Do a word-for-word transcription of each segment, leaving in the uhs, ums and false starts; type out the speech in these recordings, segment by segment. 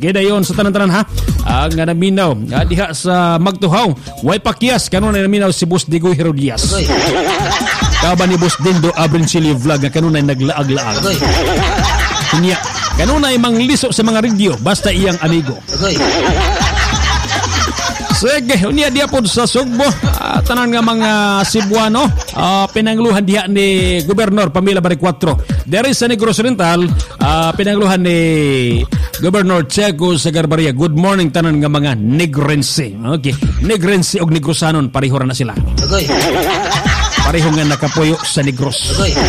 gidayon sa tanan-tanan ha. Ang uh, naminaw uh, diha sa Magtuhaw, way pakyas kanunay naminaw si Boss Digoy Herodias. Kaban ni Boss Dindo Abrincilio Vlog nga kanunay naglaag-laag. Kunya, kanunay mangliso sa mga radio basta iyang amigo. Sige, unya dia po sa Sugbo, uh, tanan nga mga Cebuano, uh, pinangluhan diha ni Gobernador Pamela Baricuatro. There is sa Negros Oriental, uh, pinangluhan ni Governor Checo Sagarbaria. Good morning tanan nga mga Negrense. Okay, Negrense og Negrosanon pareho ra na sila. Okay. Pareho nga nakapuyo sa Negros. Okay.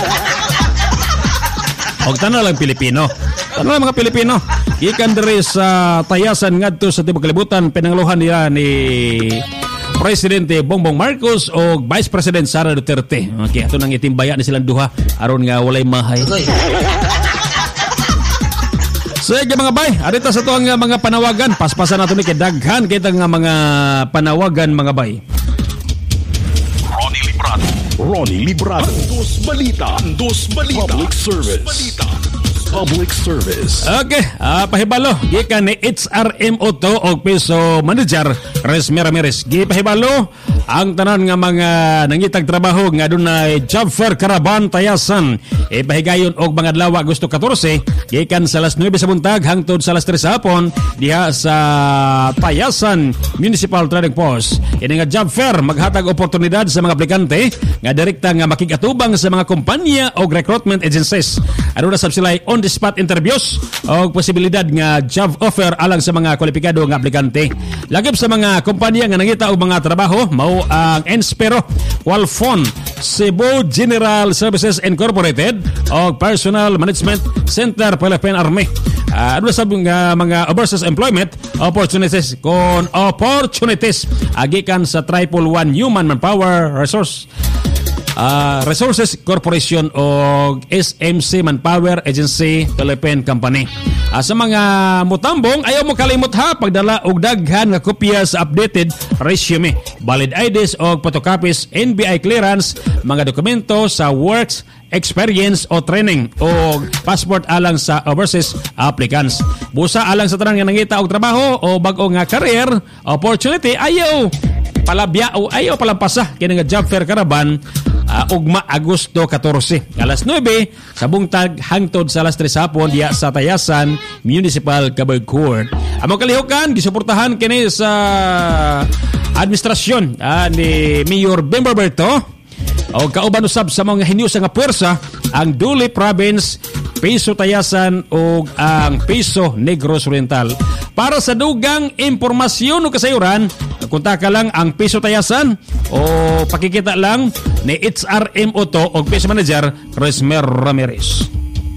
Og tanan lang Pilipino. Ano lang mga Pilipino? Ikan diri sa Tayasan ngadto sa Tibok Kalibutan, pinangluhan nila ni Presidente Bongbong Marcos o Vice President Sara Duterte. Okay, ato nang itimbaya ni silang duha aron nga walay mahay. Sige mga bay, arita sa to ang mga panawagan. Paspasan nato ni kay daghan kita nga mga panawagan mga bay. Ronnie Librado. Ronnie Librado. Andos Balita. Andos Balita. Public Service. Balita. Public Service. Okay, uh, pahibalo gikan ni H R M O to og Piso Manager Resme Ramirez. Gipahibalo ang tanan nga mga nangitag trabaho nga adunay job fair Caravan Tayasan. Ipahigayon og mga adlaw Agosto fourteen gikan sa alas nuwebe sa buntag hangtod sa alas tres sa hapon diha sa Tayasan Municipal Trading Post. Ini nga job fair maghatag oportunidad sa mga aplikante nga direkta nga makigatubang sa mga kompanya o recruitment agencies. Aduna sab sila on the spot interviews o posibilidad nga job offer alang sa mga kwalipikado nga aplikante. Lagip sa mga kompanya nga nangita og mga trabaho mao ang Enspero, Walfon, Cebu General Services Incorporated o Personal Management Center Philippine Army. Uh, aduna sa mga, mga overseas employment opportunities kon opportunities agikan sa Triple One Human Manpower Resource Uh, Resources Corporation o S M C Manpower Agency Philippine Company. Uh, sa mga mutambong, ayaw mo kalimot ha pagdala og daghan nga kopya sa updated resume, valid I Ds o photocopies, N B I clearance, mga dokumento sa works experience o training o passport alang sa overseas applicants. Busa alang sa tanan nga nangita og trabaho o bag-o nga career opportunity, ayaw palabya o ayaw palampasa kini nga job fair Caravan. Uh, ugma Agosto fourteen alas nuwebe sa buntag hangtod sa alas tres hapon diya sa Tayasan Municipal Cabal Court. Among kalihukan gisuportahan kini sa administrasyon uh, ni Mayor Bember Berto o kauban usab sa mga hinyusa nga puwersa ang Duli Province, Piso Tayasan o ang Piso Negros Oriental. Para sa dugang impormasyon o kasayuran, kontak lang ang Piso Tayasan o pakikita lang ni H R M O to o Piso Manager Resme Ramirez.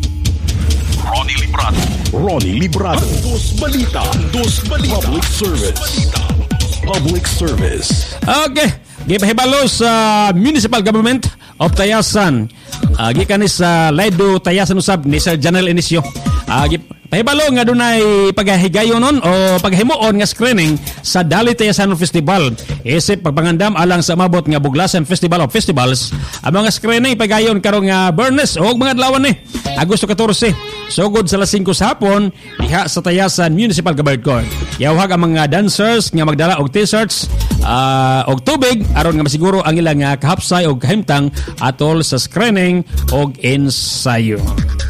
Ronnie Librado. Ronnie Librado. Andos Balita. Andos Balita. Public Service. Balita. Public Service. Okay. Gipahibalo sa Municipal Government of Tayasan. Uh, gikan ni sa Laido Tayasan usab ni Sir Janel Inicio. Uh, Pahibalo nga dunay paghigayon nun o paghimuon nga screening sa Dali Tayasan Festival. Isip pagpangandam alang sa mabot nga Buglasan Festival of Festivals. Ang mga screening pagayon karong nga Bernes o mga adlawan ni Agosto fourteen. Sugod sa alas singko sa hapon diha sa Tayasan Municipal Government Court. Yawhag ang mga dancers nga magdala og t-shirts uh, og tubig aron nga masiguro ang ilang nga kahapsay og kahimtang atol sa screening og ensayo.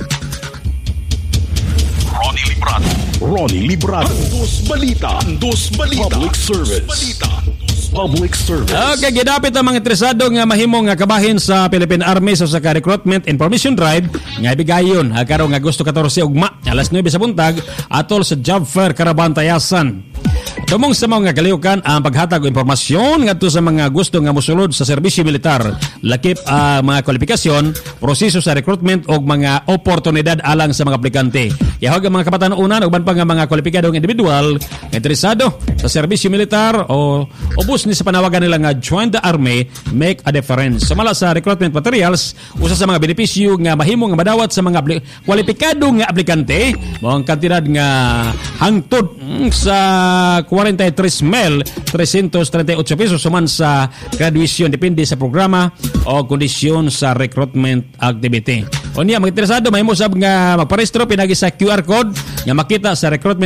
Ronnie Librado. Ronnie Librado. Andos Balita. Andos Balita. Public Service. Balita. Public Service. Okay, gidapit ang mga interesado nga mahimong nga kabahin sa Philippine Army sa sa recruitment information drive nga ibigayon karong Agosto fourteen ugma alas nuwebe sa buntag atol sa Job Fair Caravan Tayasan. Tumong sa mga kalihukan ang paghatag og impormasyon ngadto sa mga gusto nga mosulod sa serbisyo militar, lakip ang uh, mga kwalifikasyon, proseso sa recruitment og mga oportunidad alang sa mga aplikante. Yahog ang mga kabatanunan ug ban pa nga mga kwalipikadong individual nga interesado sa serbisyo militar o ubos ni sa panawagan nila nga join the army, make a difference. Samala sa recruitment materials, usa sa mga benepisyo nga mahimo nga madawat sa mga apli- kwalipikado nga aplikante, mao ang kantidad nga hangtod mm, sa forty-three mil trescientos treinta y ocho pesos suman sa graduation depende sa programa o kondisyon sa recruitment activity. O niya, mga interesado, mahimo sab nga magparehistro pinagi sa Q R code nga makita sa recruitment